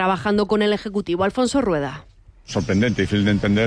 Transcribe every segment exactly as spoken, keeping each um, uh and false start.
trabajando con el Ejecutivo. Alfonso Rueda. Sorprendente, difícil de entender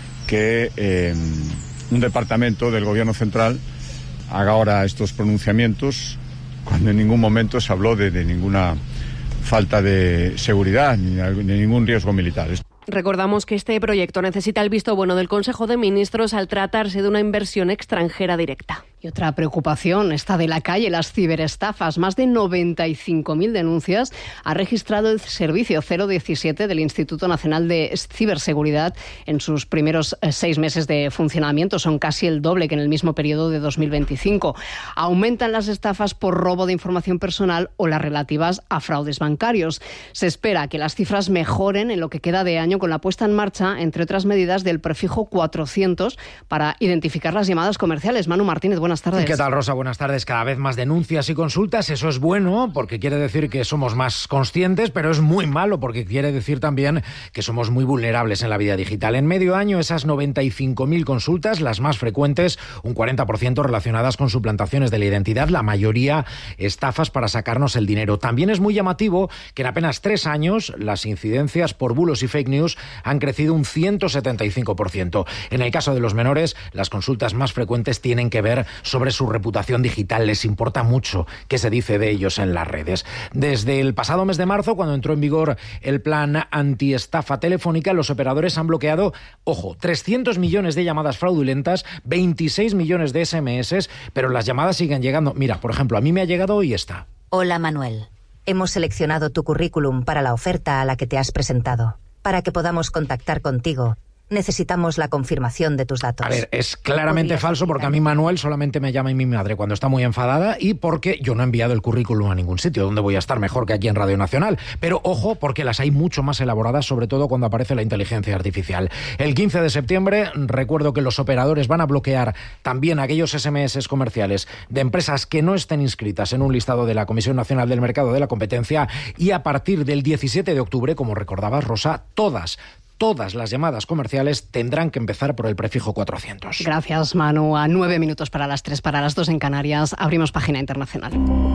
que eh, un departamento del Gobierno central haga ahora estos pronunciamientos cuando en ningún momento se habló de, de ninguna falta de seguridad ni de ningún riesgo militar. Recordamos que este proyecto necesita el visto bueno del Consejo de Ministros al tratarse de una inversión extranjera directa. Y otra preocupación está de la calle, las ciberestafas. Más de noventa y cinco mil denuncias ha registrado el servicio cero diecisiete del Instituto Nacional de Ciberseguridad en sus primeros seis meses de funcionamiento. Son casi el doble que en el mismo periodo de dos mil veinticinco. Aumentan las estafas por robo de información personal o las relativas a fraudes bancarios. Se espera que las cifras mejoren en lo que queda de año con la puesta en marcha, entre otras medidas, del prefijo cuatrocientos para identificar las llamadas comerciales. Manu Martínez, buenas tardes. ¿Qué tal, Rosa? Buenas tardes. Cada vez más denuncias y consultas. Eso es bueno porque quiere decir que somos más conscientes, pero es muy malo porque quiere decir también que somos muy vulnerables en la vida digital. En medio año, esas noventa y cinco mil consultas, las más frecuentes, un cuarenta por ciento relacionadas con suplantaciones de la identidad, la mayoría estafas para sacarnos el dinero. También es muy llamativo que en apenas tres años las incidencias por bulos y fake news han crecido un ciento setenta y cinco por ciento. En el caso de los menores, las consultas más frecuentes tienen que ver sobre su reputación digital. Les importa mucho qué se dice de ellos en las redes. Desde el pasado mes de marzo, cuando entró en vigor el plan antiestafa telefónica, los operadores han bloqueado, ojo, trescientos millones de llamadas fraudulentas, veintiséis millones de ese eme ese, pero las llamadas siguen llegando. Mira, por ejemplo, a mí me ha llegado hoy esta. Hola, Manuel. Hemos seleccionado tu currículum para la oferta a la que te has presentado. Para que podamos contactar contigo, necesitamos la confirmación de tus datos. A ver, es claramente falso porque a mí Manuel solamente me llama mi madre cuando está muy enfadada y porque yo no he enviado el currículum a ningún sitio donde voy a estar mejor que aquí en Radio Nacional. Pero ojo, porque las hay mucho más elaboradas, sobre todo cuando aparece la inteligencia artificial. El quince de septiembre, recuerdo que los operadores van a bloquear también aquellos ese eme ese comerciales de empresas que no estén inscritas en un listado de la Comisión Nacional del Mercado de la Competencia, y a partir del diecisiete de octubre, como recordabas, Rosa, todas Todas las llamadas comerciales tendrán que empezar por el prefijo cuatrocientos. Gracias, Manu. A nueve minutos para las tres, para las dos en Canarias, abrimos página internacional.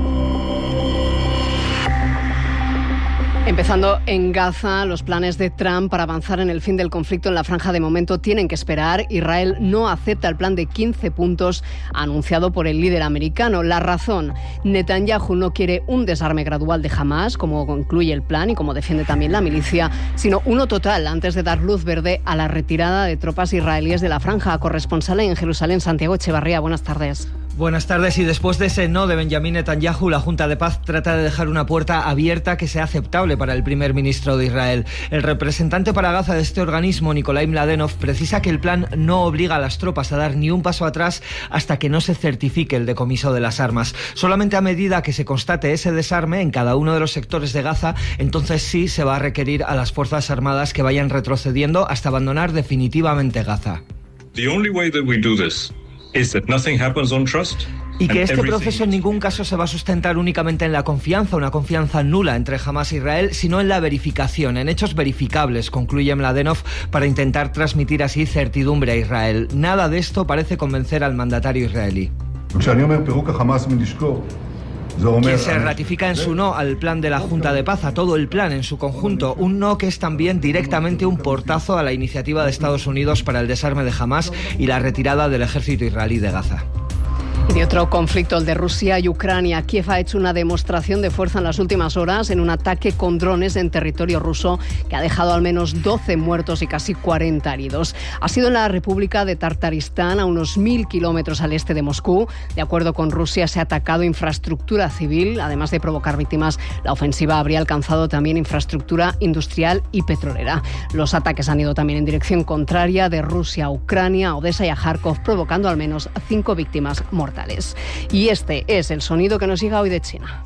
Empezando en Gaza, los planes de Trump para avanzar en el fin del conflicto en la franja de momento tienen que esperar. Israel no acepta el plan de quince puntos anunciado por el líder americano. La razón: Netanyahu no quiere un desarme gradual de Hamás, como concluye el plan y como defiende también la milicia, sino uno total antes de dar luz verde a la retirada de tropas israelíes de la franja. Corresponsal en Jerusalén, Santiago Echevarría, buenas tardes. Buenas tardes. Y después de ese no de Benjamín Netanyahu, la Junta de Paz trata de dejar una puerta abierta que sea aceptable para el primer ministro de Israel. El representante para Gaza de este organismo, Nikolai Mladenov, precisa que el plan no obliga a las tropas a dar ni un paso atrás hasta que no se certifique el decomiso de las armas. Solamente a medida que se constate ese desarme en cada uno de los sectores de Gaza, entonces sí se va a requerir a las fuerzas armadas que vayan retrocediendo hasta abandonar definitivamente Gaza. The only way that we do this is that nothing happens on trust. Y que este proceso en ningún caso se va a sustentar únicamente en la confianza, una confianza nula entre Hamás e Israel, sino en la verificación, en hechos verificables, concluye Mladenov, para intentar transmitir así certidumbre a Israel. Nada de esto parece convencer al mandatario israelí. Quien se ratifica en su no al plan de la Junta de Paz, a todo el plan en su conjunto, un no que es también directamente un portazo a la iniciativa de Estados Unidos para el desarme de Hamás y la retirada del ejército israelí de Gaza. Y de otro conflicto, el de Rusia y Ucrania. Kiev ha hecho una demostración de fuerza en las últimas horas en un ataque con drones en territorio ruso que ha dejado al menos doce muertos y casi cuarenta heridos. Ha sido en la República de Tartaristán, a unos mil kilómetros al este de Moscú. De acuerdo con Rusia, se ha atacado infraestructura civil. Además de provocar víctimas, la ofensiva habría alcanzado también infraestructura industrial y petrolera. Los ataques han ido también en dirección contraria, de Rusia a Ucrania, a Odessa y a Kharkov, provocando al menos cinco víctimas mortales. Y este es el sonido que nos llega hoy de China.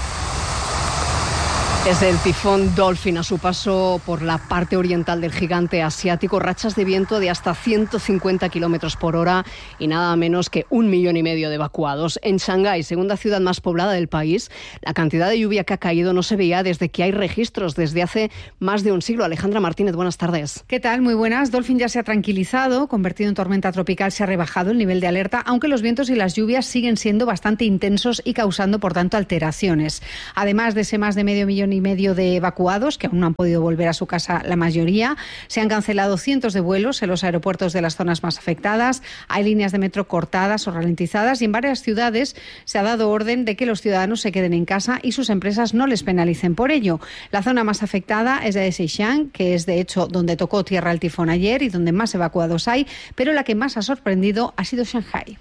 Es el tifón Dolphin. A su paso por la parte oriental del gigante asiático, rachas de viento de hasta ciento cincuenta kilómetros por hora y nada menos que un millón y medio de evacuados. En Shanghái, segunda ciudad más poblada del país, la cantidad de lluvia que ha caído no se veía desde que hay registros, desde hace más de un siglo. Alejandra Martínez, buenas tardes. ¿Qué tal? Muy buenas. Dolphin ya se ha tranquilizado, convertido en tormenta tropical, se ha rebajado el nivel de alerta, aunque los vientos y las lluvias siguen siendo bastante intensos y causando, por tanto, alteraciones. Además de ese más de medio millón y y medio de evacuados que aún no han podido volver a su casa la mayoría. Se han cancelado cientos de vuelos en los aeropuertos de las zonas más afectadas. Hay líneas de metro cortadas o ralentizadas y en varias ciudades se ha dado orden de que los ciudadanos se queden en casa y sus empresas no les penalicen por ello. La zona más afectada es la de Xinjiang, que es de hecho donde tocó tierra el tifón ayer y donde más evacuados hay, pero la que más ha sorprendido ha sido Shanghái.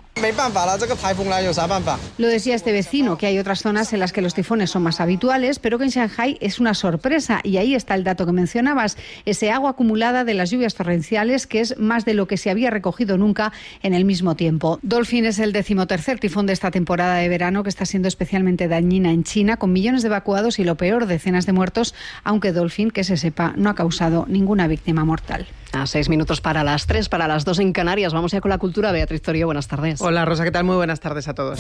Lo decía este vecino, que hay otras zonas en las que los tifones son más habituales, pero que en Shanghái es una sorpresa, y ahí está el dato que mencionabas, ese agua acumulada de las lluvias torrenciales, que es más de lo que se había recogido nunca en el mismo tiempo. Dolphin es el decimotercer tifón de esta temporada de verano, que está siendo especialmente dañina en China, con millones de evacuados y lo peor, decenas de muertos, aunque Dolphin, que se sepa, no ha causado ninguna víctima mortal. A seis minutos para las tres, para las dos en Canarias. Vamos ya con la cultura. Beatriz Torío, buenas tardes. Hola Rosa, ¿qué tal? Muy buenas tardes a todos.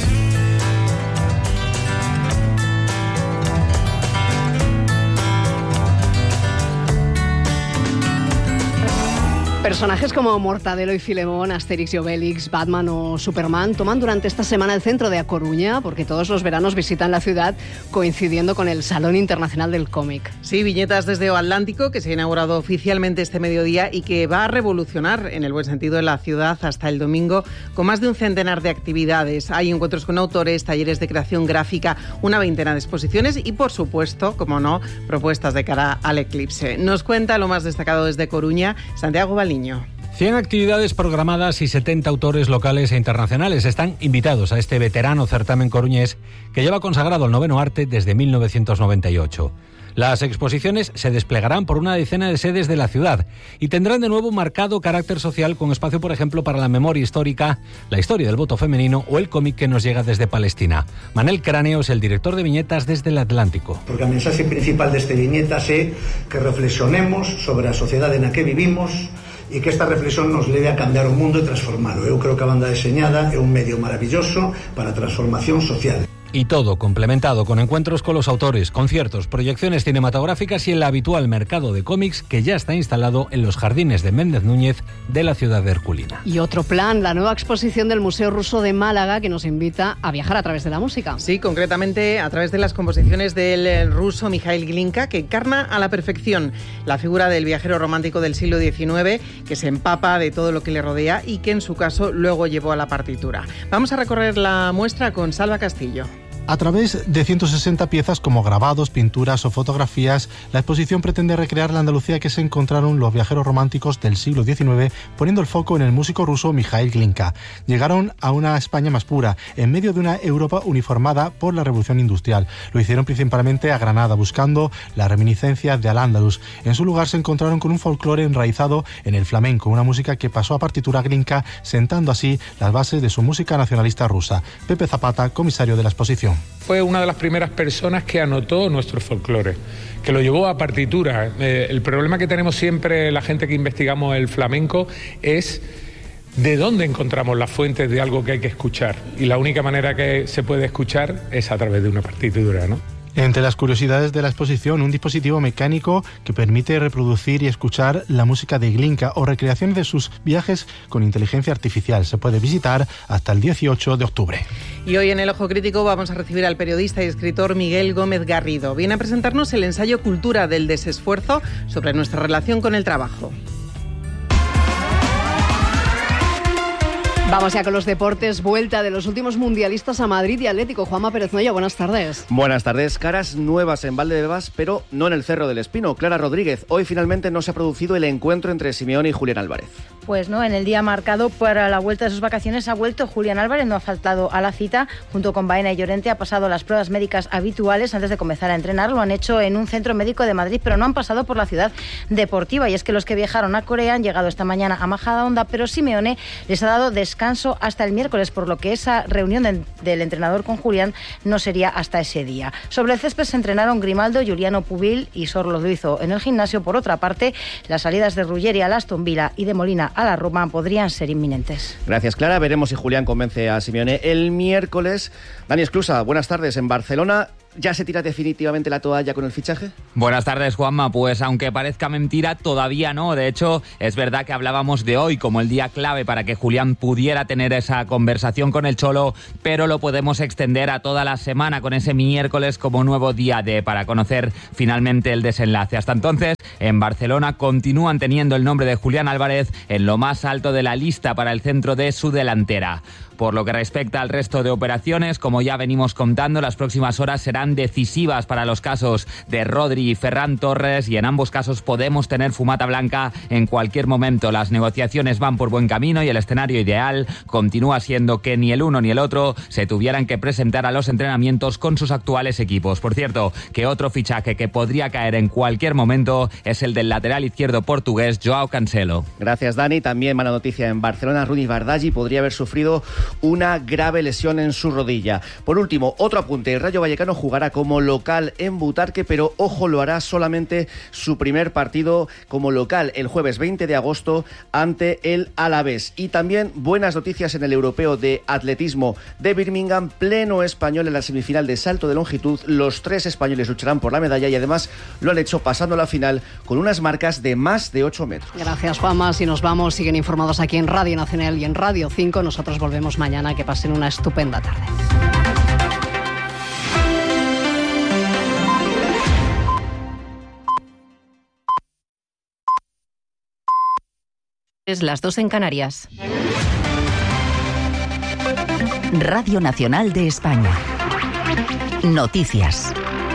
Personajes como Mortadelo y Filemón, Asterix y Obelix, Batman o Superman toman durante esta semana el centro de A Coruña, porque todos los veranos visitan la ciudad coincidiendo con el Salón Internacional del Cómic. Sí, viñetas desde O Atlántico, que se ha inaugurado oficialmente este mediodía y que va a revolucionar, en el buen sentido, la ciudad hasta el domingo, con más de un centenar de actividades. Hay encuentros con autores, talleres de creación gráfica, una veintena de exposiciones y, por supuesto, como no, propuestas de cara al eclipse. Nos cuenta lo más destacado desde Coruña, Santiago Baliño. cien actividades programadas y setenta autores locales e internacionales están invitados a este veterano certamen coruñés que lleva consagrado el noveno arte desde mil novecientos noventa y ocho. Las exposiciones se desplegarán por una decena de sedes de la ciudad y tendrán de nuevo un marcado carácter social, con espacio, por ejemplo, para la memoria histórica, la historia del voto femenino o el cómic que nos llega desde Palestina. Manel Cráneo es el director de viñetas desde el Atlántico. Porque a mensaxe principal deste viñetas é que reflexionemos sobre a sociedade na que vivimos e que esta reflexión nos leve a cambiar o mundo e transformalo. Eu creo que a banda deseñada é un medio maravilloso para a transformación social. Y todo complementado con encuentros con los autores, conciertos, proyecciones cinematográficas y el habitual mercado de cómics que ya está instalado en los jardines de Méndez Núñez de la ciudad de Herculina. Y otro plan, la nueva exposición del Museo Ruso de Málaga, que nos invita a viajar a través de la música. Sí, concretamente a través de las composiciones del ruso Mikhail Glinka, que encarna a la perfección la figura del viajero romántico del siglo diecinueve, que se empapa de todo lo que le rodea y que en su caso luego llevó a la partitura. Vamos a recorrer la muestra con Salva Castillo. A través de ciento sesenta piezas como grabados, pinturas o fotografías, la exposición pretende recrear la Andalucía que se encontraron los viajeros románticos del siglo diecinueve, poniendo el foco en el músico ruso Mikhail Glinka. Llegaron a una España más pura, en medio de una Europa uniformada por la Revolución Industrial. Lo hicieron principalmente a Granada, buscando la reminiscencia de Al-Ándalus. En su lugar se encontraron con un folclore enraizado en el flamenco, una música que pasó a partitura Glinka, sentando así las bases de su música nacionalista rusa. Pepe Zapata, comisario de la exposición. Fue una de las primeras personas que anotó nuestro folclore, que lo llevó a partitura. Eh, el problema que tenemos siempre la gente que investigamos el flamenco es de dónde encontramos las fuentes de algo que hay que escuchar. Y la única manera que se puede escuchar es a través de una partitura, ¿no? Entre las curiosidades de la exposición, un dispositivo mecánico que permite reproducir y escuchar la música de Glinka o recreaciones de sus viajes con inteligencia artificial. Se puede visitar hasta el dieciocho de octubre. Y hoy en El Ojo Crítico vamos a recibir al periodista y escritor Miguel Gómez Garrido. Viene a presentarnos el ensayo Cultura del desesfuerzo sobre nuestra relación con el trabajo. Vamos ya con los deportes. Vuelta de los últimos mundialistas a Madrid y Atlético. Juanma Pérez Noya, buenas tardes. Buenas tardes. Caras nuevas en Valdebebas, pero no en el Cerro del Espino. Clara Rodríguez, hoy finalmente no se ha producido el encuentro entre Simeone y Julián Álvarez. Pues no, en el día marcado para la vuelta de sus vacaciones ha vuelto Julián Álvarez, no ha faltado a la cita. Junto con Baena y Llorente ha pasado las pruebas médicas habituales antes de comenzar a entrenar. Lo han hecho en un centro médico de Madrid, pero no han pasado por la ciudad deportiva. Y es que los que viajaron a Corea han llegado esta mañana a Majadahonda, pero Simeone les ha dado descanso hasta el miércoles, por lo que esa reunión de, del entrenador con Julián no sería hasta ese día. Sobre el césped se entrenaron Grimaldo, Juliano Pubil y Sorlo lo hizo en el gimnasio. Por otra parte, las salidas de Ruggeri al Aston Villa y de Molina a la Roma podrían ser inminentes. Gracias, Clara. Veremos si Julián convence a Simeone el miércoles. Dani Esclusa, buenas tardes. En Barcelona ¿Ya se tira definitivamente la toalla con el fichaje? Buenas tardes, Juanma. Pues aunque parezca mentira, todavía no. De hecho, es verdad que hablábamos de hoy como el día clave para que Julián pudiera tener esa conversación con el Cholo, pero lo podemos extender a toda la semana con ese miércoles como nuevo día D para conocer finalmente el desenlace. Hasta entonces, en Barcelona continúan teniendo el nombre de Julián Álvarez en lo más alto de la lista para el centro de su delantera. Por lo que respecta al resto de operaciones, como ya venimos contando, las próximas horas serán decisivas para los casos de Rodri y Ferran Torres y en ambos casos podemos tener fumata blanca en cualquier momento. Las negociaciones van por buen camino y el escenario ideal continúa siendo que ni el uno ni el otro se tuvieran que presentar a los entrenamientos con sus actuales equipos. Por cierto, que otro fichaje que podría caer en cualquier momento es el del lateral izquierdo portugués Joao Cancelo. Gracias, Dani. También mala noticia en Barcelona. Rudy Bardaghi podría haber sufrido una grave lesión en su rodilla. Por último, otro apunte. El Rayo Vallecano jugará como local en Butarque, pero ojo, lo hará solamente su primer partido como local el jueves veinte de agosto ante el Alavés. Y también buenas noticias en el europeo de atletismo de Birmingham, pleno español en la semifinal de salto de longitud. Los tres españoles lucharán por la medalla y además lo han hecho pasando la final con unas marcas de más de ocho metros. Gracias, Juanma. Si nos vamos, siguen informados aquí en Radio Nacional y en Radio cinco. Nosotros volvemos mañana. Que pasen una estupenda tarde. Es las dos en Canarias. Radio Nacional de España. Noticias.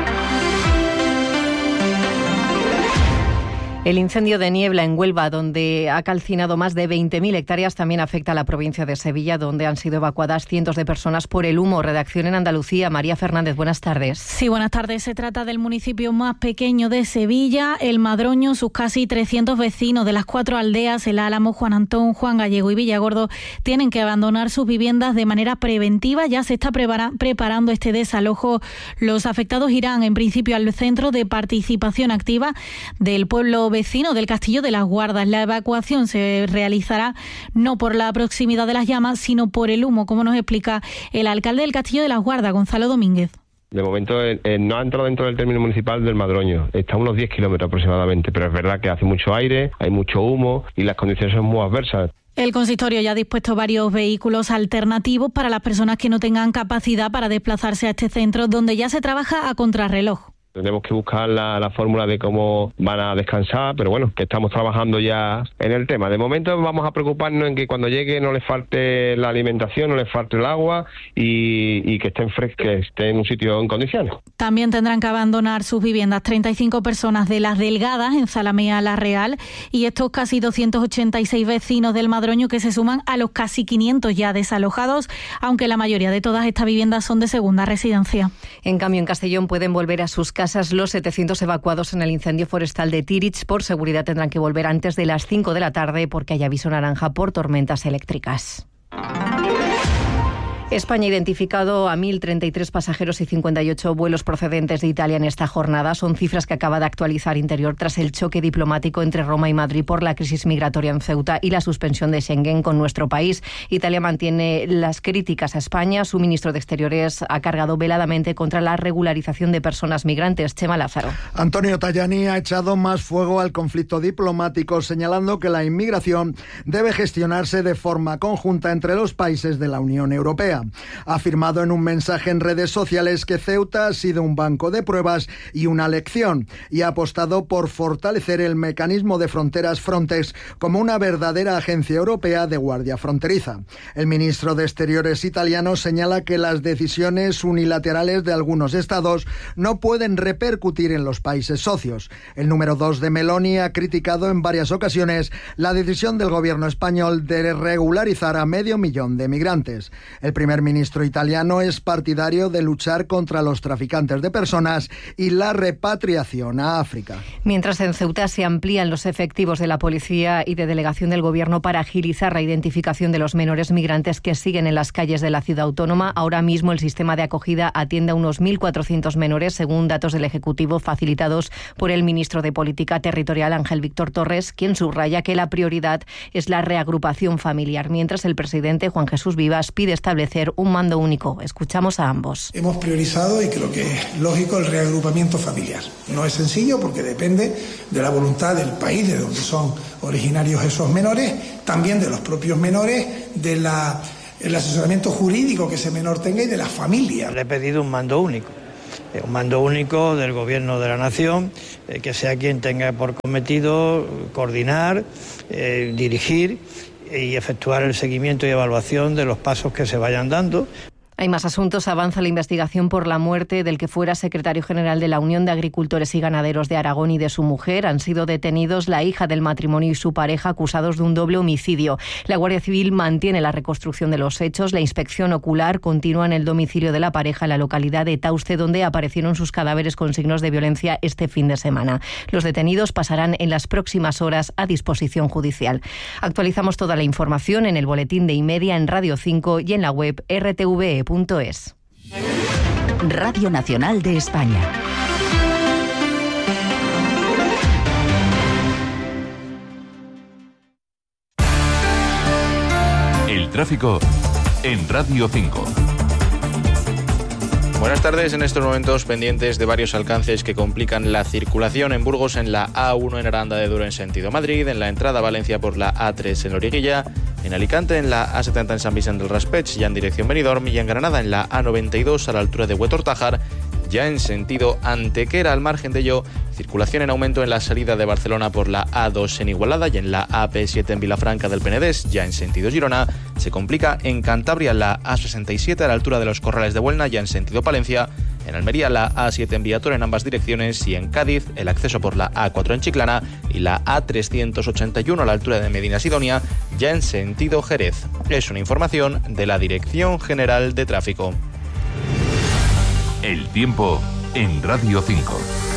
El incendio de niebla en Huelva, donde ha calcinado más de veinte mil hectáreas, también afecta a la provincia de Sevilla, donde han sido evacuadas cientos de personas por el humo. Redacción en Andalucía. María Fernández, buenas tardes. Sí, buenas tardes. Se trata del municipio más pequeño de Sevilla, El Madroño. Sus casi trescientos vecinos de las cuatro aldeas, El Álamo, Juan Antón, Juan Gallego y Villagordo, tienen que abandonar sus viviendas de manera preventiva. Ya se está prepara- preparando este desalojo. Los afectados irán, en principio, al Centro de Participación Activa del pueblo vecino del Castillo de las Guardas. La evacuación se realizará no por la proximidad de las llamas, sino por el humo, como nos explica el alcalde del Castillo de las Guardas, Gonzalo Domínguez. De momento eh, no ha entrado dentro del término municipal del Madroño, está a unos diez kilómetros aproximadamente, pero es verdad que hace mucho aire, hay mucho humo y las condiciones son muy adversas. El consistorio ya ha dispuesto varios vehículos alternativos para las personas que no tengan capacidad para desplazarse a este centro, donde ya se trabaja a contrarreloj. Tenemos que buscar la, la fórmula de cómo van a descansar, pero bueno, que estamos trabajando ya en el tema. De momento vamos a preocuparnos en que cuando llegue no les falte la alimentación, no les falte el agua y, y que estén frescos, que estén en un sitio en condiciones. También tendrán que abandonar sus viviendas treinta y cinco personas de Las Delgadas, en Zalamea La Real, y estos casi doscientos ochenta y seis vecinos del Madroño, que se suman a los casi quinientos ya desalojados, aunque la mayoría de todas estas viviendas son de segunda residencia. En cambio, en Castellón pueden volver a sus casas los setecientos evacuados en el incendio forestal de Tirich. Por seguridad tendrán que volver antes de las cinco de la tarde porque hay aviso naranja por tormentas eléctricas. España ha identificado a mil treinta y tres pasajeros y cincuenta y ocho vuelos procedentes de Italia en esta jornada. Son cifras que acaba de actualizar Interior tras el choque diplomático entre Roma y Madrid por la crisis migratoria en Ceuta y la suspensión de Schengen con nuestro país. Italia mantiene las críticas a España. Su ministro de Exteriores ha cargado veladamente contra la regularización de personas migrantes. Chema Lázaro. Antonio Tajani ha echado más fuego al conflicto diplomático, señalando que la inmigración debe gestionarse de forma conjunta entre los países de la Unión Europea. Ha afirmado en un mensaje en redes sociales que Ceuta ha sido un banco de pruebas y una lección, y ha apostado por fortalecer el mecanismo de fronteras Frontex como una verdadera agencia europea de guardia fronteriza. El ministro de Exteriores italiano señala que las decisiones unilaterales de algunos estados no pueden repercutir en los países socios. El número dos de Meloni ha criticado en varias ocasiones la decisión del gobierno español de regularizar a medio millón de migrantes. El primer El primer ministro italiano es partidario de luchar contra los traficantes de personas y la repatriación a África. Mientras en Ceuta se amplían los efectivos de la policía y de delegación del gobierno para agilizar la identificación de los menores migrantes que siguen en las calles de la ciudad autónoma, ahora mismo el sistema de acogida atiende a unos mil cuatrocientos menores, según datos del Ejecutivo facilitados por el ministro de Política Territorial, Ángel Víctor Torres, quien subraya que la prioridad es la reagrupación familiar, mientras el presidente Juan Jesús Vivas pide establecer establecer un mando único. Escuchamos a ambos. Hemos priorizado, y creo que es lógico, el reagrupamiento familiar. No es sencillo porque depende de la voluntad del país de donde son originarios esos menores, también de los propios menores, de la, el asesoramiento jurídico que ese menor tenga y de la familia. Le he pedido un mando único. Un mando único del Gobierno de la Nación, eh, que sea quien tenga por cometido coordinar, eh, dirigir y efectuar el seguimiento y evaluación de los pasos que se vayan dando. Hay más asuntos. Avanza la investigación por la muerte del que fuera secretario general de la Unión de Agricultores y Ganaderos de Aragón y de su mujer. Han sido detenidos la hija del matrimonio y su pareja, acusados de un doble homicidio. La Guardia Civil mantiene la reconstrucción de los hechos. La inspección ocular continúa en el domicilio de la pareja en la localidad de Tauste, donde aparecieron sus cadáveres con signos de violencia este fin de semana. Los detenidos pasarán en las próximas horas a disposición judicial. Actualizamos toda la información en el boletín de Imedia, en Radio cinco y en la web r t v e punto es. Radio Nacional de España. El tráfico en Radio cinco. Buenas tardes. En estos momentos pendientes de varios alcances que complican la circulación en Burgos, en la A uno en Aranda de Duero en sentido Madrid, en la entrada a Valencia por la A tres en Loriguilla, en Alicante en la A setenta en San Vicente del Raspeig ya en dirección Benidorm, y en Granada en la A noventa y dos a la altura de Huetortájar ya en sentido Antequera. Al margen de ello, circulación en aumento en la salida de Barcelona por la A dos en Igualada y en la A P siete en Vilafranca del Penedés, ya en sentido Girona. Se complica en Cantabria la A sesenta y siete a la altura de los Corrales de Buelna, ya en sentido Palencia. En Almería la A siete en Viator en ambas direcciones, y en Cádiz el acceso por la A cuatro en Chiclana y la A trescientos ochenta y uno a la altura de Medina Sidonia, ya en sentido Jerez. Es una información de la Dirección General de Tráfico. El tiempo en Radio cinco.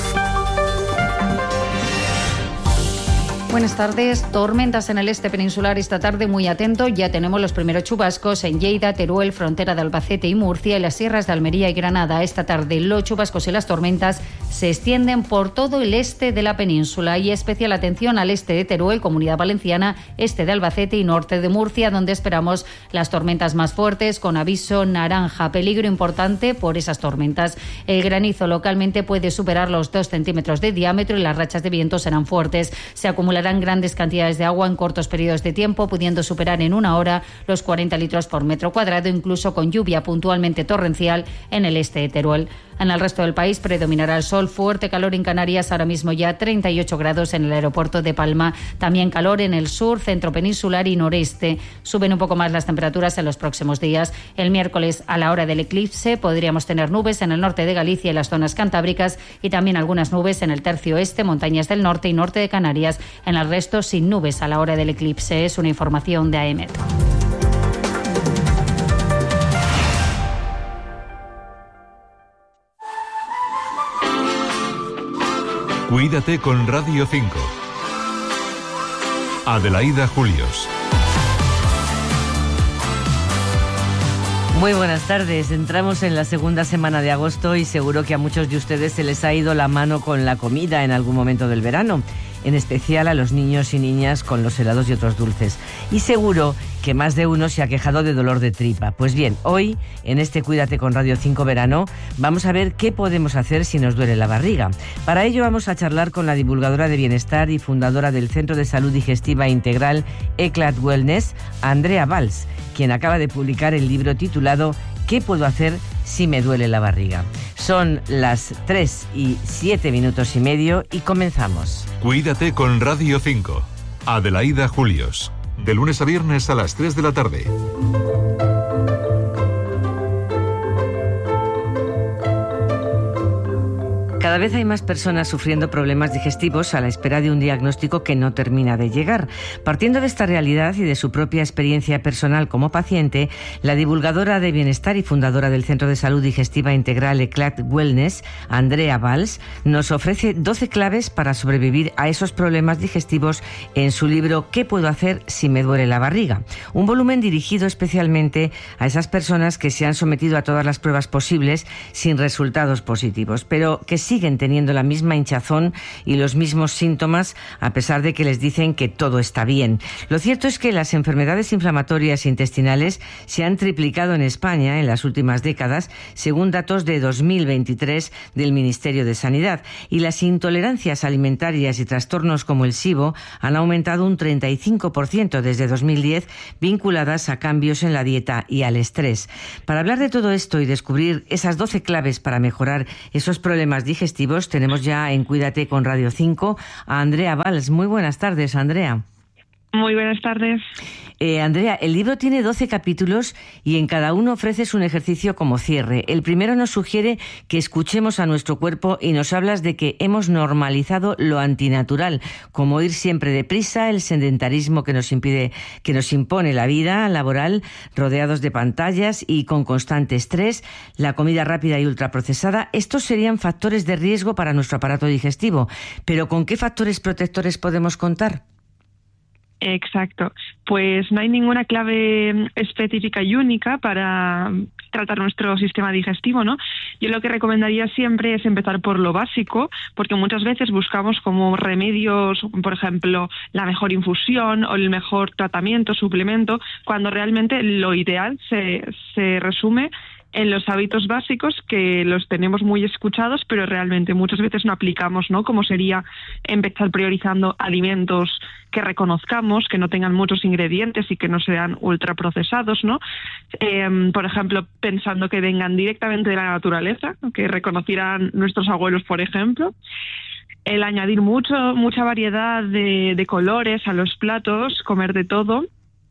Buenas tardes. Tormentas en el este peninsular esta tarde, muy atento. Ya tenemos los primeros chubascos en Lleida, Teruel, frontera de Albacete y Murcia, y las sierras de Almería y Granada. Esta tarde los chubascos y las tormentas se extienden por todo el este de la península, y especial atención al este de Teruel, Comunidad Valenciana, este de Albacete y norte de Murcia, donde esperamos las tormentas más fuertes, con aviso naranja. Peligro importante por esas tormentas. El granizo localmente puede superar los dos centímetros de diámetro y las rachas de viento serán fuertes. Se acumularán grandes cantidades de agua en cortos periodos de tiempo, pudiendo superar en una hora los cuarenta litros por metro cuadrado, incluso con lluvia puntualmente torrencial en el este de Teruel. En el resto del país predominará el sol, fuerte calor en Canarias, ahora mismo ya treinta y ocho grados en el aeropuerto de Palma, también calor en el sur, centro peninsular y noreste. Suben un poco más las temperaturas en los próximos días. El miércoles, a la hora del eclipse, podríamos tener nubes en el norte de Galicia y las zonas cantábricas, y también algunas nubes en el tercio oeste, montañas del norte y norte de Canarias. En el resto, sin nubes a la hora del eclipse. Es una información de A E M E T. Cuídate con Radio cinco. Adelaida Julios. Muy buenas tardes. Entramos en la segunda semana de agosto y seguro que a muchos de ustedes se les ha ido la mano con la comida en algún momento del verano, en especial a los niños y niñas con los helados y otros dulces. Y seguro que más de uno se ha quejado de dolor de tripa. Pues bien, hoy, en este Cuídate con Radio cinco Verano, vamos a ver qué podemos hacer si nos duele la barriga. Para ello vamos a charlar con la divulgadora de bienestar y fundadora del Centro de Salud Digestiva Integral Eclat Wellness, Andrea Valls, quien acaba de publicar el libro titulado ¿Qué puedo hacer si me duele la barriga? Son las tres y siete minutos y medio y comenzamos. Cuídate con Radio cinco. Adelaida Julios. De lunes a viernes a las tres de la tarde. Cada vez hay más personas sufriendo problemas digestivos a la espera de un diagnóstico que no termina de llegar. Partiendo de esta realidad y de su propia experiencia personal como paciente, la divulgadora de bienestar y fundadora del Centro de Salud Digestiva Integral Eclat Wellness, Andrea Valls, nos ofrece doce claves para sobrevivir a esos problemas digestivos en su libro ¿Qué puedo hacer si me duele la barriga? Un volumen dirigido especialmente a esas personas que se han sometido a todas las pruebas posibles sin resultados positivos, pero que sí siguen teniendo la misma hinchazón y los mismos síntomas, a pesar de que les dicen que todo está bien. Lo cierto es que las enfermedades inflamatorias intestinales se han triplicado en España en las últimas décadas, según datos de dos mil veintitrés del Ministerio de Sanidad, y las intolerancias alimentarias y trastornos como el SIBO han aumentado un treinta y cinco por ciento desde dos mil diez, vinculadas a cambios en la dieta y al estrés. Para hablar de todo esto y descubrir esas doce claves para mejorar esos problemas digestivos, tenemos ya en Cuídate con Radio cinco a Andrea Valls. Muy buenas tardes, Andrea. Muy buenas tardes. Eh, Andrea, el libro tiene doce capítulos y en cada uno ofreces un ejercicio como cierre. El primero nos sugiere que escuchemos a nuestro cuerpo y nos hablas de que hemos normalizado lo antinatural, como ir siempre deprisa, el sedentarismo que nos impide, que nos impone la vida laboral, rodeados de pantallas y con constante estrés, la comida rápida y ultraprocesada. Estos serían factores de riesgo para nuestro aparato digestivo. Pero ¿con qué factores protectores podemos contar? Exacto. Pues no hay ninguna clave específica y única para tratar nuestro sistema digestivo, ¿no? Yo lo que recomendaría siempre es empezar por lo básico, porque muchas veces buscamos como remedios, por ejemplo, la mejor infusión o el mejor tratamiento, suplemento, cuando realmente lo ideal se, se resume en los hábitos básicos, que los tenemos muy escuchados, pero realmente muchas veces no aplicamos, ¿no? Como sería empezar priorizando alimentos que reconozcamos, que no tengan muchos ingredientes y que no sean ultraprocesados, ¿no? Eh, por ejemplo, pensando que vengan directamente de la naturaleza, que reconocieran nuestros abuelos, por ejemplo. El añadir mucho, mucha variedad de, de colores a los platos, comer de todo.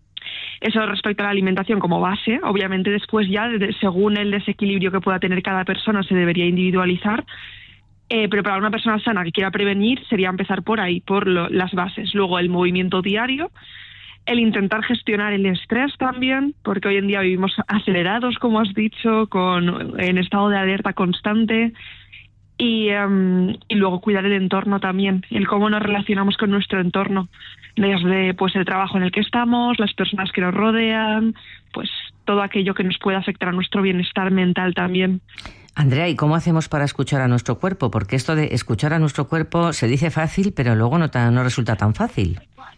Eso respecto a la alimentación como base. Obviamente después ya, según el desequilibrio que pueda tener cada persona, se debería individualizar. Eh, pero para una persona sana que quiera prevenir sería empezar por ahí, por lo, las bases. Luego el movimiento diario, el intentar gestionar el estrés también, porque hoy en día vivimos acelerados, como has dicho, con en estado de alerta constante. Y, um, y luego cuidar el entorno también, el cómo nos relacionamos con nuestro entorno, desde pues el trabajo en el que estamos, las personas que nos rodean, pues todo aquello que nos puede afectar a nuestro bienestar mental también. Andrea, ¿y cómo hacemos para escuchar a nuestro cuerpo? Porque esto de escuchar a nuestro cuerpo se dice fácil, pero luego no, tan, no resulta tan fácil.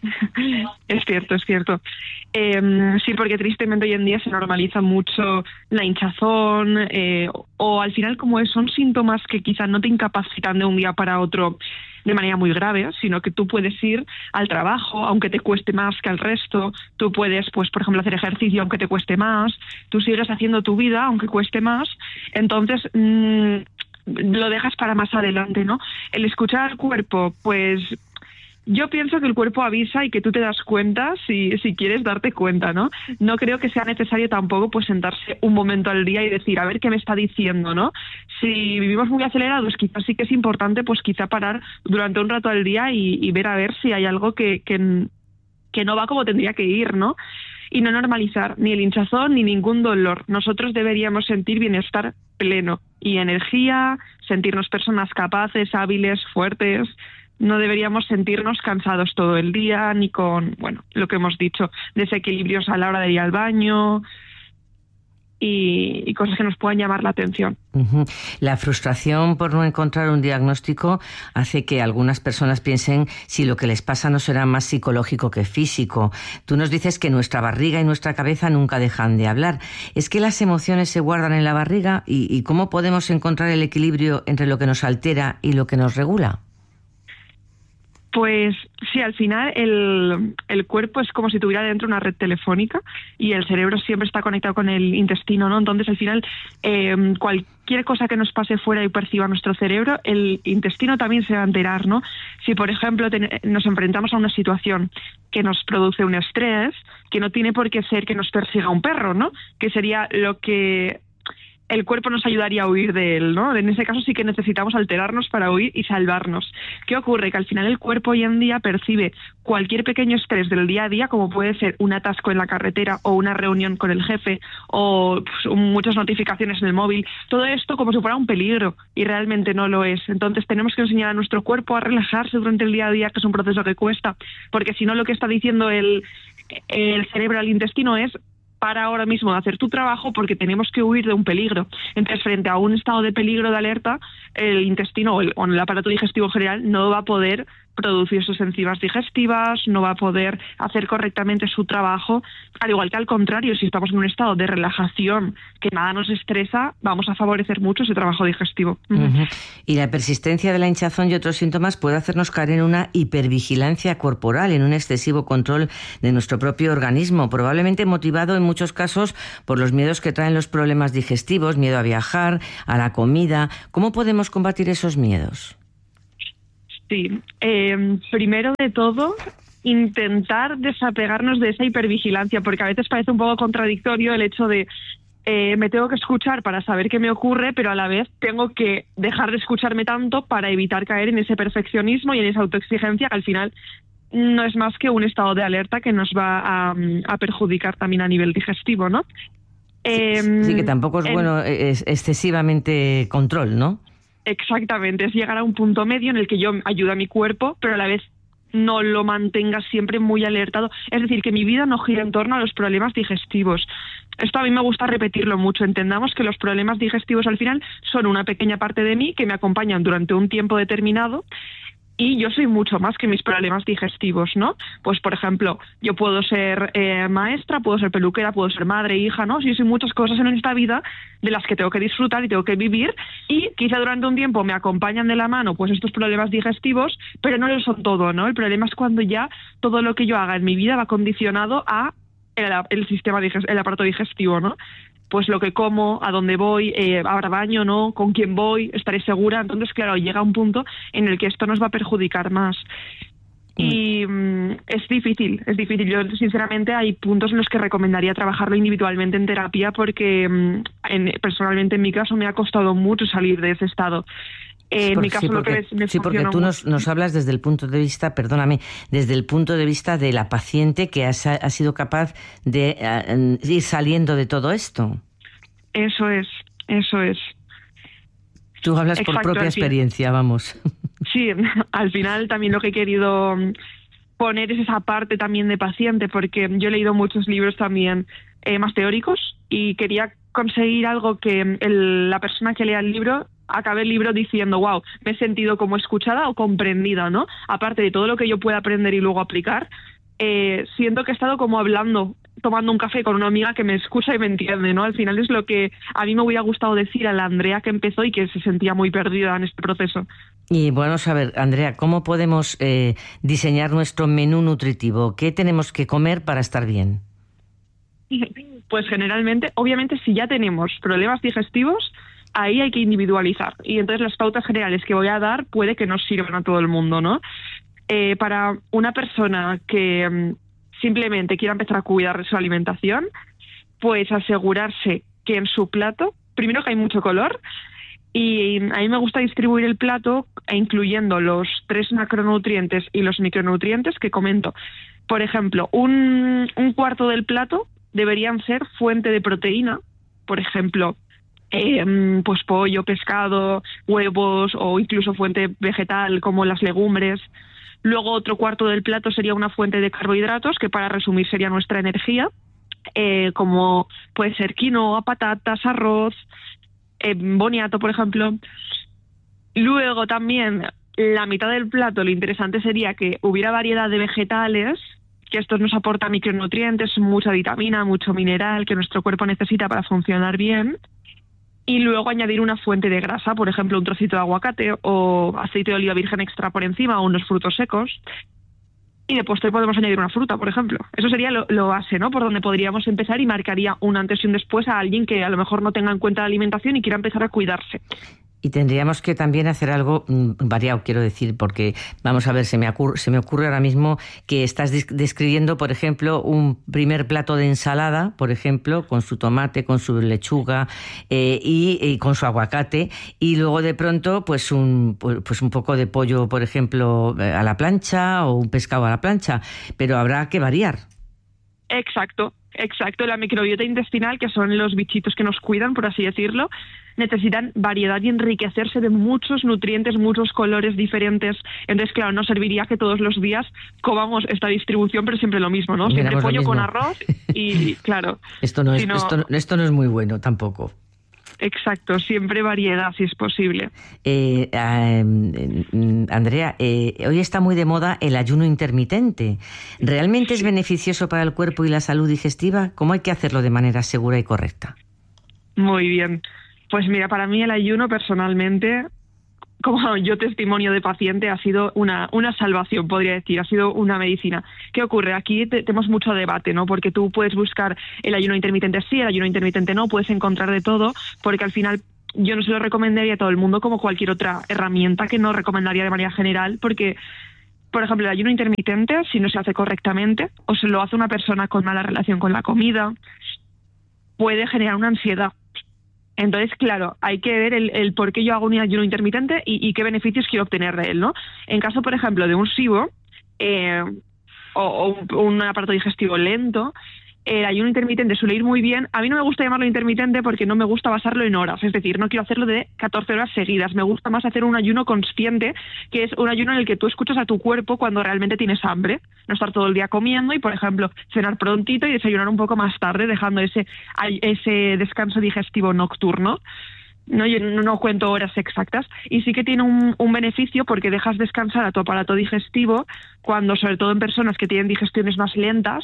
Es cierto, es cierto. Eh, sí, porque tristemente hoy en día se normaliza mucho la hinchazón, eh, o al final como son síntomas que quizás no te incapacitan de un día para otro de manera muy grave, sino que tú puedes ir al trabajo aunque te cueste más que al resto, tú puedes, pues por ejemplo, hacer ejercicio aunque te cueste más, tú sigues haciendo tu vida aunque cueste más, entonces mmm, lo dejas para más adelante, ¿no? El escuchar al cuerpo, pues yo pienso que el cuerpo avisa y que tú te das cuenta si, si quieres darte cuenta, ¿no? No creo que sea necesario tampoco pues sentarse un momento al día y decir, a ver qué me está diciendo, ¿no? Si vivimos muy acelerados, quizás sí que es importante pues quizá parar durante un rato al día y, y ver a ver si hay algo que, que, que no va como tendría que ir, ¿no? Y no normalizar ni el hinchazón ni ningún dolor. Nosotros deberíamos sentir bienestar pleno y energía, sentirnos personas capaces, hábiles, fuertes. No deberíamos sentirnos cansados todo el día, ni con, bueno, lo que hemos dicho, desequilibrios a la hora de ir al baño y, y cosas que nos puedan llamar la atención. Uh-huh. La frustración por no encontrar un diagnóstico hace que algunas personas piensen si lo que les pasa no será más psicológico que físico. Tú nos dices que nuestra barriga y nuestra cabeza nunca dejan de hablar. ¿Es que las emociones se guardan en la barriga? ¿Y, y cómo podemos encontrar el equilibrio entre lo que nos altera y lo que nos regula? Pues sí, al final el, el cuerpo es como si tuviera dentro una red telefónica y el cerebro siempre está conectado con el intestino, ¿no? Entonces al final eh, cualquier cosa que nos pase fuera y perciba nuestro cerebro, el intestino también se va a enterar, ¿no? Si por ejemplo ten, nos enfrentamos a una situación que nos produce un estrés, que no tiene por qué ser que nos persiga un perro, ¿no? Que sería lo que el cuerpo nos ayudaría a huir de él, ¿no? En ese caso sí que necesitamos alterarnos para huir y salvarnos. ¿Qué ocurre? Que al final el cuerpo hoy en día percibe cualquier pequeño estrés del día a día, como puede ser un atasco en la carretera o una reunión con el jefe o pues, muchas notificaciones en el móvil, todo esto como si fuera un peligro y realmente no lo es. Entonces tenemos que enseñar a nuestro cuerpo a relajarse durante el día a día, que es un proceso que cuesta, porque si no lo que está diciendo el, el cerebro al intestino es para ahora mismo de hacer tu trabajo porque tenemos que huir de un peligro. Entonces, frente a un estado de peligro, de alerta, el intestino o el, o el aparato digestivo en general no va a poder producir sus enzimas digestivas, no va a poder hacer correctamente su trabajo, al igual que al contrario, si estamos en un estado de relajación, que nada nos estresa, vamos a favorecer mucho ese trabajo digestivo. Uh-huh. Y la persistencia de la hinchazón y otros síntomas puede hacernos caer en una hipervigilancia corporal, en un excesivo control de nuestro propio organismo, probablemente motivado en muchos casos por los miedos que traen los problemas digestivos, miedo a viajar, a la comida. ¿Cómo podemos combatir esos miedos? Sí, eh, primero de todo, intentar desapegarnos de esa hipervigilancia, porque a veces parece un poco contradictorio el hecho de eh, me tengo que escuchar para saber qué me ocurre, pero a la vez tengo que dejar de escucharme tanto para evitar caer en ese perfeccionismo y en esa autoexigencia que al final no es más que un estado de alerta que nos va a, a perjudicar también a nivel digestivo, ¿no? Eh, sí, que tampoco es en, bueno es excesivamente control, ¿no? Exactamente, es llegar a un punto medio en el que yo ayudo a mi cuerpo, pero a la vez no lo mantenga siempre muy alertado. Es decir, que mi vida no gira en torno a los problemas digestivos. Esto a mí me gusta repetirlo mucho. Entendamos que los problemas digestivos al final son una pequeña parte de mí que me acompañan durante un tiempo determinado. Y yo soy mucho más que mis problemas digestivos, ¿no? Pues, por ejemplo, yo puedo ser eh, maestra, puedo ser peluquera, puedo ser madre, hija, ¿no? Sí, soy muchas cosas en esta vida de las que tengo que disfrutar y tengo que vivir, y quizá durante un tiempo me acompañan de la mano pues estos problemas digestivos, pero no lo son todo, ¿no? El problema es cuando ya todo lo que yo haga en mi vida va condicionado a el, el sistema digestivo, el aparato digestivo, ¿no? Pues lo que como, a dónde voy, eh, habrá baño, ¿no? Con quién voy, estaré segura. Entonces, claro, llega un punto en el que esto nos va a perjudicar más. Y mm, es difícil, es difícil. Yo, sinceramente, hay puntos en los que recomendaría trabajarlo individualmente en terapia porque mm, en, personalmente en mi caso me ha costado mucho salir de ese estado. Eh, en mi caso, sí, porque, lo que me sí, porque tú nos, nos hablas desde el punto de vista, perdóname, desde el punto de vista de la paciente que ha, ha sido capaz de uh, ir saliendo de todo esto. Eso es, eso es. Tú hablas Exacto, por propia experiencia, vamos. Sí, al final también lo que he querido poner es esa parte también de paciente, porque yo he leído muchos libros también eh, más teóricos y quería conseguir algo que el, la persona que lea el libro acabe el libro diciendo, wow, me he sentido como escuchada o comprendida, ¿no? Aparte de todo lo que yo pueda aprender y luego aplicar, eh, siento que he estado como hablando, tomando un café con una amiga que me escucha y me entiende, ¿no? Al final es lo que a mí me hubiera gustado decir a la Andrea que empezó y que se sentía muy perdida en este proceso. Y bueno, a ver, Andrea, ¿cómo podemos eh, diseñar nuestro menú nutritivo? ¿Qué tenemos que comer para estar bien? Pues generalmente, obviamente, si ya tenemos problemas digestivos, ahí hay que individualizar. Y entonces las pautas generales que voy a dar puede que no sirvan a todo el mundo, ¿no? Eh, para una persona que um, simplemente quiera empezar a cuidar de su alimentación, pues asegurarse que en su plato, primero que hay mucho color, y a mí me gusta distribuir el plato incluyendo los tres macronutrientes y los micronutrientes que comento. Por ejemplo, un, un cuarto del plato deberían ser fuente de proteína, por ejemplo, Eh, pues pollo, pescado, huevos o incluso fuente vegetal como las legumbres. Luego otro cuarto del plato sería una fuente de carbohidratos que, para resumir, sería nuestra energía, eh, como puede ser quinoa, patatas, arroz, eh, boniato, por ejemplo. Luego también la mitad del plato, lo interesante sería que hubiera variedad de vegetales, que estos nos aportan micronutrientes, mucha vitamina, mucho mineral que nuestro cuerpo necesita para funcionar bien. Y luego añadir una fuente de grasa, por ejemplo, un trocito de aguacate o aceite de oliva virgen extra por encima o unos frutos secos. Y de postre podemos añadir una fruta, por ejemplo. Eso sería lo, lo base, ¿no? Por donde podríamos empezar y marcaría un antes y un después a alguien que a lo mejor no tenga en cuenta la alimentación y quiera empezar a cuidarse. Y tendríamos que también hacer algo mmm, variado, quiero decir, porque, vamos a ver, se me, ocurre, se me ocurre ahora mismo que estás describiendo, por ejemplo, un primer plato de ensalada, por ejemplo, con su tomate, con su lechuga eh, y, y con su aguacate, y luego de pronto pues un, pues un poco de pollo, por ejemplo, a la plancha o un pescado a la plancha, pero habrá que variar. Exacto, exacto. La microbiota intestinal, que son los bichitos que nos cuidan, por así decirlo, necesitan variedad y enriquecerse de muchos nutrientes, muchos colores diferentes. Entonces, claro, no serviría que todos los días comamos esta distribución, pero siempre lo mismo, ¿no? Siempre pollo con arroz y, claro... Esto no, es, si no... esto, esto no es muy bueno tampoco. Exacto, siempre variedad si es posible. Eh, eh, Andrea, eh, hoy está muy de moda el ayuno intermitente. ¿Realmente es beneficioso para el cuerpo y la salud digestiva? ¿Cómo hay que hacerlo de manera segura y correcta? Muy bien. Pues mira, para mí el ayuno personalmente, como yo testimonio de paciente, ha sido una, una salvación, podría decir, ha sido una medicina. ¿Qué ocurre? Aquí te, tenemos mucho debate, ¿no? Porque tú puedes buscar el ayuno intermitente sí, el ayuno intermitente no, puedes encontrar de todo, porque al final yo no se lo recomendaría a todo el mundo como cualquier otra herramienta que no recomendaría de manera general, porque, por ejemplo, el ayuno intermitente, si no se hace correctamente, o se lo hace una persona con mala relación con la comida, puede generar una ansiedad. Entonces, claro, hay que ver el, el por qué yo hago un ayuno intermitente y, y qué beneficios quiero obtener de él, ¿no? En caso, por ejemplo, de un S I B O eh, o, o un, un aparato digestivo lento, el ayuno intermitente suele ir muy bien. A mí no me gusta llamarlo intermitente porque no me gusta basarlo en horas, es decir, no quiero hacerlo de catorce horas seguidas. Me gusta más hacer un ayuno consciente, que es un ayuno en el que tú escuchas a tu cuerpo cuando realmente tienes hambre. No estar todo el día comiendo y, por ejemplo, cenar prontito y desayunar un poco más tarde, dejando ese, ese descanso digestivo nocturno. No, yo no, no cuento horas exactas, y sí que tiene un, un beneficio porque dejas descansar a tu aparato digestivo cuando, sobre todo en personas que tienen digestiones más lentas,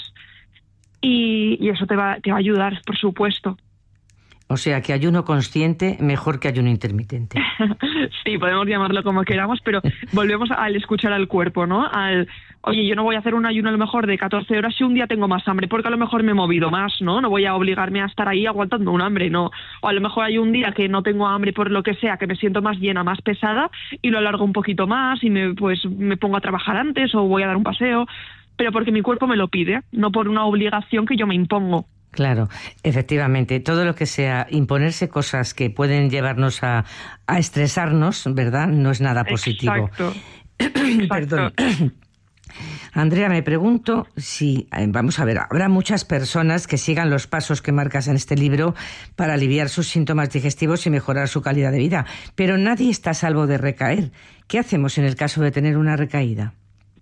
y, y eso te va, te va a ayudar, por supuesto. O sea, que ayuno consciente mejor que ayuno intermitente. Sí, podemos llamarlo como queramos, pero volvemos al escuchar al cuerpo, ¿no? Al, oye, yo no voy a hacer un ayuno a lo mejor de catorce horas si un día tengo más hambre, porque a lo mejor me he movido más, ¿no? No voy a obligarme a estar ahí aguantando un hambre, no. O a lo mejor hay un día que no tengo hambre por lo que sea, que me siento más llena, más pesada, y lo alargo un poquito más y me, pues, me pongo a trabajar antes o voy a dar un paseo, pero porque mi cuerpo me lo pide, no por una obligación que yo me impongo. Claro, efectivamente, todo lo que sea imponerse cosas que pueden llevarnos a, a estresarnos, ¿verdad? No es nada positivo. Exacto. Perdón. Andrea, me pregunto si, vamos a ver, habrá muchas personas que sigan los pasos que marcas en este libro para aliviar sus síntomas digestivos y mejorar su calidad de vida, pero nadie está a salvo de recaer. ¿Qué hacemos en el caso de tener una recaída?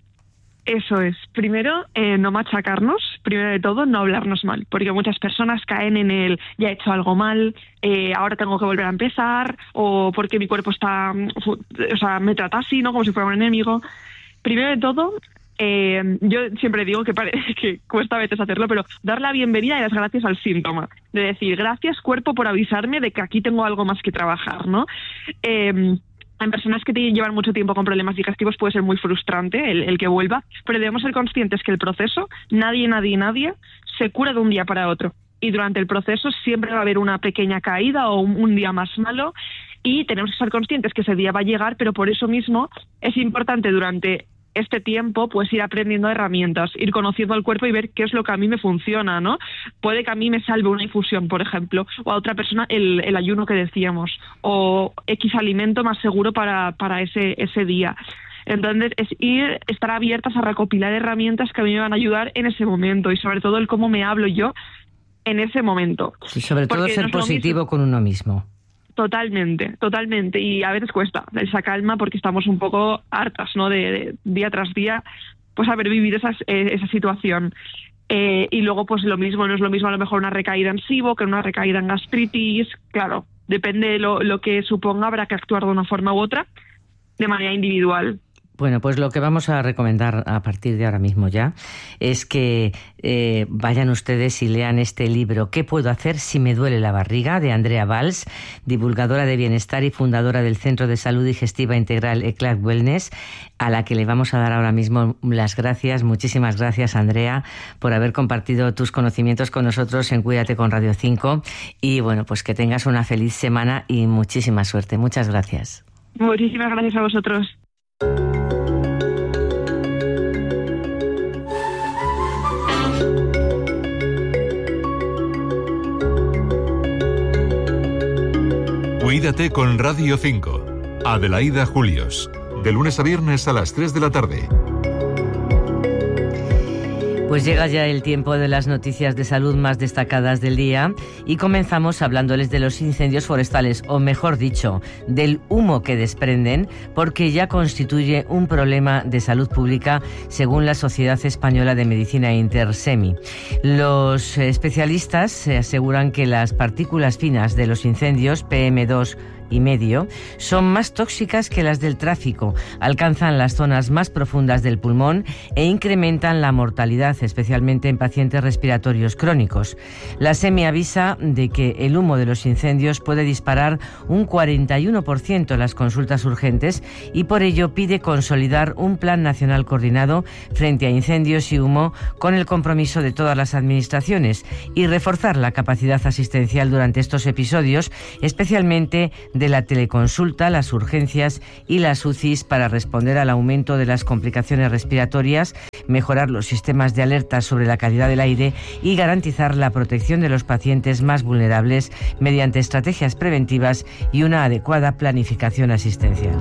Eso es. Primero, eh, no machacarnos. Primero de todo, no hablarnos mal. Porque muchas personas caen en el ya he hecho algo mal, eh, ahora tengo que volver a empezar, o porque mi cuerpo está, o sea, me trata así, ¿no? Como si fuera un enemigo. Primero de todo, eh, yo siempre digo que, pare, que cuesta a veces hacerlo, pero dar la bienvenida y las gracias al síntoma. De decir, gracias cuerpo por avisarme de que aquí tengo algo más que trabajar, ¿no? Eh, En personas que llevan mucho tiempo con problemas digestivos puede ser muy frustrante el, el que vuelva, pero debemos ser conscientes que el proceso, nadie, nadie, nadie se cura de un día para otro. Y durante el proceso siempre va a haber una pequeña caída o un, un día más malo, y tenemos que ser conscientes que ese día va a llegar, pero por eso mismo es importante durante este tiempo pues ir aprendiendo herramientas, ir conociendo al cuerpo y ver qué es lo que a mí me funciona, ¿no? Puede que a mí me salve una infusión, por ejemplo, o a otra persona el, el ayuno que decíamos, o X alimento más seguro para, para ese, ese día. Entonces, es ir, estar abiertas a recopilar herramientas que a mí me van a ayudar en ese momento, y sobre todo el cómo me hablo yo en ese momento. Y sobre todo Porque ser no positivo con uno mismo. Totalmente, totalmente. Y a veces cuesta esa calma porque estamos un poco hartas, ¿no? De, de día tras día, pues haber vivido esas, eh, esa situación. Eh, y luego, pues lo mismo, no es lo mismo a lo mejor una recaída en S I B O que una recaída en gastritis. Claro, depende de lo, lo que suponga, habrá que actuar de una forma u otra, de manera individual. Bueno, pues lo que vamos a recomendar a partir de ahora mismo ya es que eh, vayan ustedes y lean este libro, ¿Qué puedo hacer si me duele la barriga?, de Andrea Valls, divulgadora de bienestar y fundadora del Centro de Salud Digestiva Integral Eclat Wellness, a la que le vamos a dar ahora mismo las gracias. Muchísimas gracias, Andrea, por haber compartido tus conocimientos con nosotros en Cuídate con Radio cinco, y bueno, pues que tengas una feliz semana y muchísima suerte. Muchas gracias. Muchísimas gracias a vosotros. Cuídate con Radio cinco. Adelaida Julios. De lunes a viernes a las tres de la tarde. Pues llega ya el tiempo de las noticias de salud más destacadas del día y comenzamos hablándoles de los incendios forestales, o mejor dicho, del humo que desprenden, porque ya constituye un problema de salud pública según la Sociedad Española de Medicina Intersemi. Los especialistas aseguran que las partículas finas de los incendios, P M dos y medio, son más tóxicas que las del tráfico, alcanzan las zonas más profundas del pulmón e incrementan la mortalidad, especialmente en pacientes respiratorios crónicos. La SEMI avisa de que el humo de los incendios puede disparar un cuarenta y uno por ciento las consultas urgentes y por ello pide consolidar un plan nacional coordinado frente a incendios y humo con el compromiso de todas las administraciones y reforzar la capacidad asistencial durante estos episodios, especialmente de la teleconsulta, las urgencias y las U C Is para responder al aumento de las complicaciones respiratorias, mejorar los sistemas de alerta sobre la calidad del aire y garantizar la protección de los pacientes más vulnerables mediante estrategias preventivas y una adecuada planificación asistencial.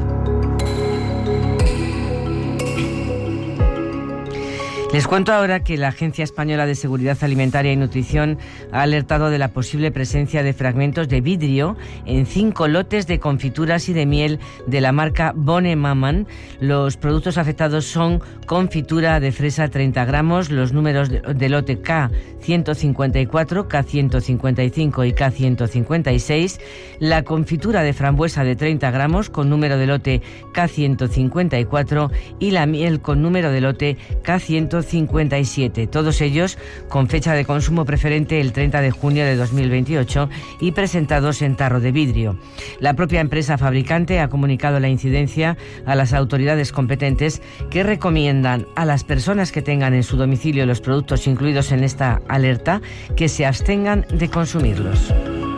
Les cuento ahora que la Agencia Española de Seguridad Alimentaria y Nutrición ha alertado de la posible presencia de fragmentos de vidrio en cinco lotes de confituras y de miel de la marca Bonne Maman. Los productos afectados son confitura de fresa treinta gramos, los números de, de lote K ciento cincuenta y cuatro, K ciento cincuenta y cinco y K ciento cincuenta y seis, la confitura de frambuesa de treinta gramos con número de lote K ciento cincuenta y cuatro y la miel con número de lote K ciento cincuenta y siete, todos ellos con fecha de consumo preferente el treinta de junio de dos mil veintiocho y presentados en tarro de vidrio. La propia empresa fabricante ha comunicado la incidencia a las autoridades competentes, que recomiendan a las personas que tengan en su domicilio los productos incluidos en esta alerta que se abstengan de consumirlos.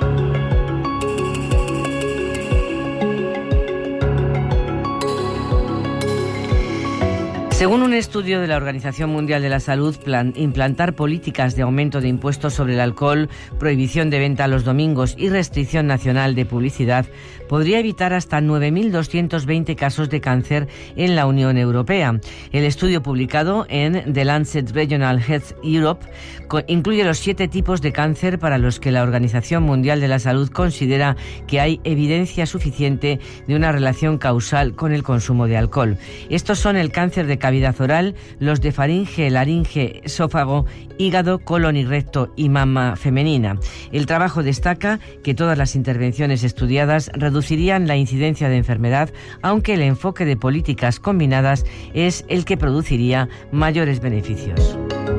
Según un estudio de la Organización Mundial de la Salud, plan, implantar políticas de aumento de impuestos sobre el alcohol, prohibición de venta los domingos y restricción nacional de publicidad podría evitar hasta nueve mil doscientos veinte casos de cáncer en la Unión Europea. El estudio publicado en The Lancet Regional Health Europe incluye los siete tipos de cáncer para los que la Organización Mundial de la Salud considera que hay evidencia suficiente de una relación causal con el consumo de alcohol. Estos son el cáncer de cavidad oral, los de faringe, laringe, esófago, hígado, colon y recto y mama femenina. El trabajo destaca que todas las intervenciones estudiadas reducirían la incidencia de enfermedad, aunque el enfoque de políticas combinadas es el que produciría mayores beneficios.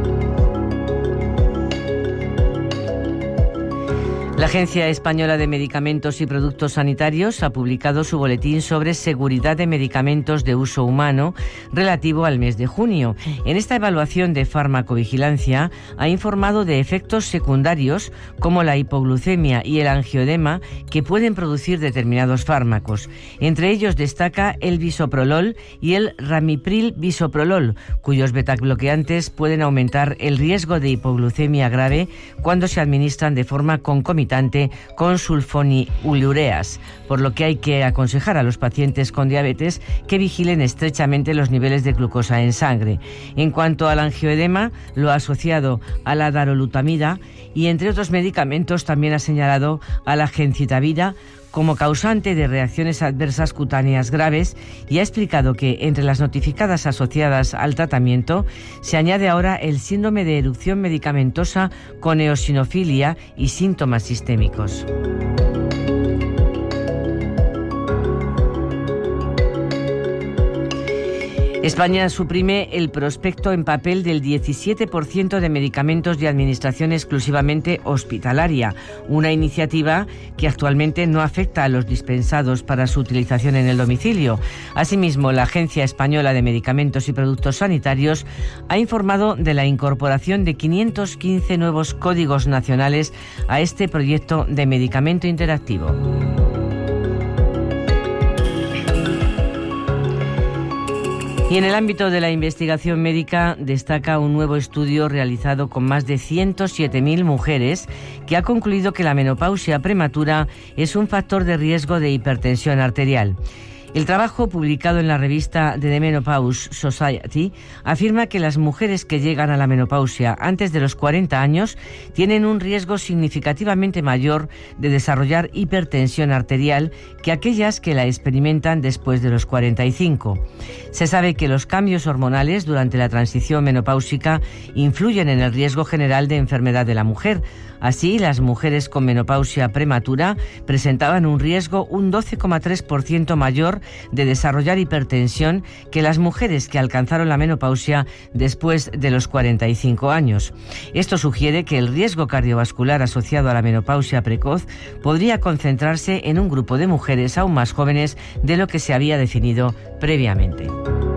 La Agencia Española de Medicamentos y Productos Sanitarios ha publicado su boletín sobre seguridad de medicamentos de uso humano relativo al mes de junio. En esta evaluación de farmacovigilancia ha informado de efectos secundarios como la hipoglucemia y el angioedema que pueden producir determinados fármacos. Entre ellos destaca el bisoprolol y el ramipril bisoprolol, cuyos betabloqueantes pueden aumentar el riesgo de hipoglucemia grave cuando se administran de forma concomitante con sulfonilureas, por lo que hay que aconsejar a los pacientes con diabetes que vigilen estrechamente los niveles de glucosa en sangre. En cuanto al angioedema, lo ha asociado a la darolutamida y, entre otros medicamentos, también ha señalado a la gencitabina como causante de reacciones adversas cutáneas graves y ha explicado que entre las notificadas asociadas al tratamiento se añade ahora el síndrome de erupción medicamentosa con eosinofilia y síntomas sistémicos. España suprime el prospecto en papel del diecisiete por ciento de medicamentos de administración exclusivamente hospitalaria, una iniciativa que actualmente no afecta a los dispensados para su utilización en el domicilio. Asimismo, la Agencia Española de Medicamentos y Productos Sanitarios ha informado de la incorporación de quinientos quince nuevos códigos nacionales a este proyecto de medicamento interactivo. Y en el ámbito de la investigación médica destaca un nuevo estudio realizado con más de ciento siete mil mujeres que ha concluido que la menopausia prematura es un factor de riesgo de hipertensión arterial. El trabajo publicado en la revista The Menopause Society afirma que las mujeres que llegan a la menopausia antes de los cuarenta años tienen un riesgo significativamente mayor de desarrollar hipertensión arterial que aquellas que la experimentan después de los cuarenta y cinco. Se sabe que los cambios hormonales durante la transición menopáusica influyen en el riesgo general de enfermedad de la mujer. Así, las mujeres con menopausia prematura presentaban un riesgo un doce coma tres por ciento mayor de desarrollar hipertensión que las mujeres que alcanzaron la menopausia después de los cuarenta y cinco años. Esto sugiere que el riesgo cardiovascular asociado a la menopausia precoz podría concentrarse en un grupo de mujeres aún más jóvenes de lo que se había definido previamente.